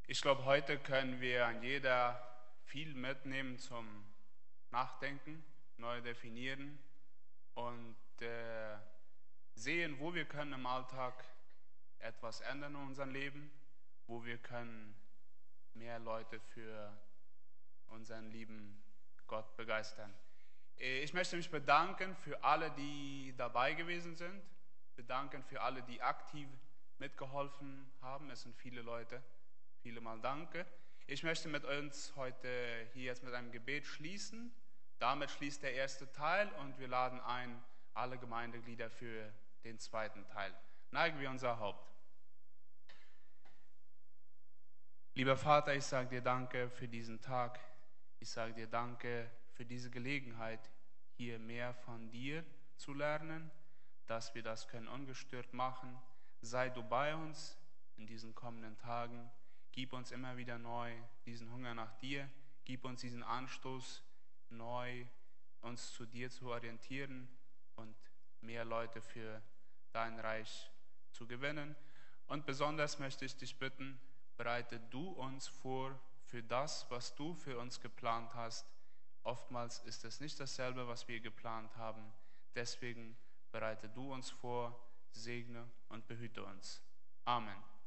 Ich glaube, heute können wir an jeder viel mitnehmen zum Nachdenken, neu definieren und sehen, wo wir können im Alltag etwas ändern in unserem Leben, wo wir können mehr Leute für unseren lieben Gott begeistern. Ich möchte mich bedanken für alle, die dabei gewesen sind, bedanken für alle, die aktiv mitgeholfen haben. Es sind viele Leute. Viele Mal danke. Ich möchte mit uns heute hier jetzt mit einem Gebet schließen. Damit schließt der erste Teil und wir laden ein alle Gemeindeglieder für den zweiten Teil. Neigen wir unser Haupt. Lieber Vater, ich sage dir danke für diesen Tag. Ich sage dir danke für diese Gelegenheit, hier mehr von dir zu lernen, dass wir das können ungestört machen. Sei du bei uns in diesen kommenden Tagen. Gib uns immer wieder neu diesen Hunger nach dir. Gib uns diesen Anstoß, neu uns zu dir zu orientieren und mehr Leute für dein Reich zu gewinnen. Und besonders möchte ich dich bitten, bereite du uns vor für das, was du für uns geplant hast. Oftmals ist es nicht dasselbe, was wir geplant haben. Deswegen bereite du uns vor, segne und behüte uns. Amen.